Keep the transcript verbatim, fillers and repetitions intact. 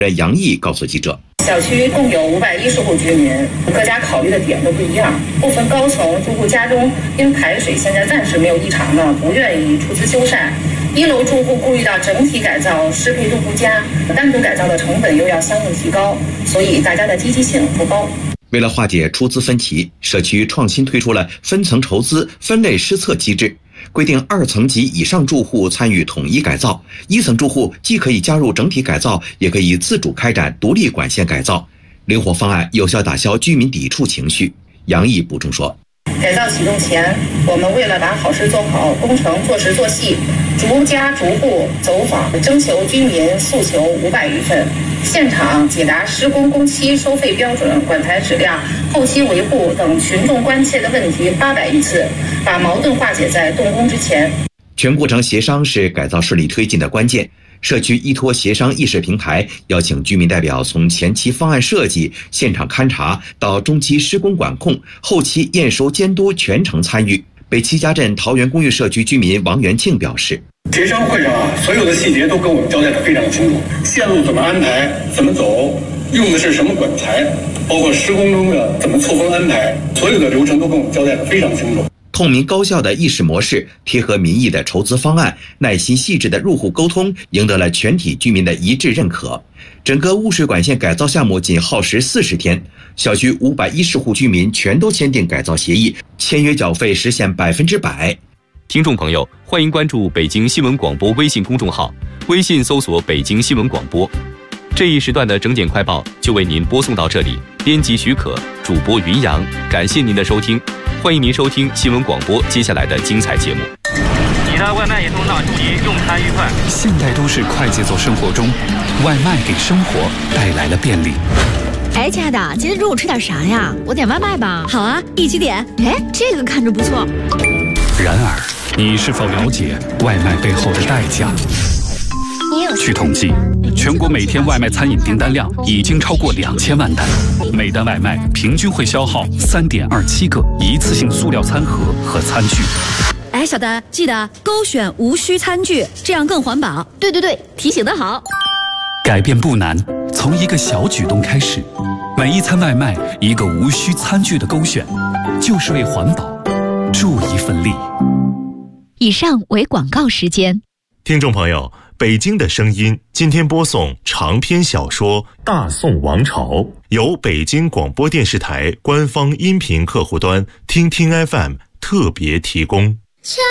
杨毅告诉记者。 小区共有五百一十户居民，各家考虑的点都不一样。部分高层住户家中因排水现在暂时没有异常呢，不愿意出资修缮。一楼住户顾虑到整体改造适配度不佳，单独改造的成本又要相应提高，所以大家的积极性不高。 为了化解出资分歧，社区创新推出了分层筹资、分类施策机制。规定二层及以上住户参与统一改造，一层住户既可以加入整体改造，也可以自主开展独立管线改造。灵活方案有效打消居民抵触情绪。杨毅补充说， 改造启动前，我们为了把好事做好，工程做实做细，逐家逐户走访，征求居民诉求五百余份，现场解答施工工期、收费标准、管材质量、后期维护等群众关切的问题八百余次，把矛盾化解在动工之前。 全过程协商是改造顺利推进的关键。社区依托协商议事平台，邀请居民代表从前期方案设计、现场勘查到中期施工管控、后期验收监督全程参与。北齐家镇桃园公寓社区居民王元庆表示， 协商会上啊，所有的细节都跟我们交代的非常清楚，线路怎么安排、怎么走，用的是什么管材，包括施工中的怎么错峰安排，所有的流程都跟我们交代的非常清楚。 透明高效的议事模式，贴合民意的筹资方案，耐心细致的入户沟通，赢得了全体居民的一致认可。整个污水管线改造项目仅耗时四十天，小区五百一十户居民全都签订改造协议，签约缴费实现百分之百。 听众朋友，欢迎关注北京新闻广播微信公众号，微信搜索北京新闻广播。这一时段的整点快报就为您播送到这里，编辑许可，主播云阳，感谢您的收听，欢迎您收听新闻广播接下来的精彩节目。 你的外卖已送到，祝您用餐愉快。 现代都市快节奏生活中，外卖给生活带来了便利。 哎，亲爱的，今天中午吃点啥呀？我点外卖吧。好啊，一起点。哎，这个看着不错。 然而，你是否了解外卖背后的代价？据统计，全国每天外卖餐饮订单量已经超过两千万单，每单外卖平均会消耗三点二七个一次性塑料餐盒和餐具。 哎，小丹，记得勾选无需餐具，这样更环保。对对对，提醒得好。 改变不难，从一个小举动开始，每一餐外卖一个无需餐具的勾选，就是为环保助一份力。 以上为广告时间。 听众朋友，北京的声音今天播送长篇小说《大宋王朝》，由北京广播电视台官方音频客户端听听 F M 特别提供。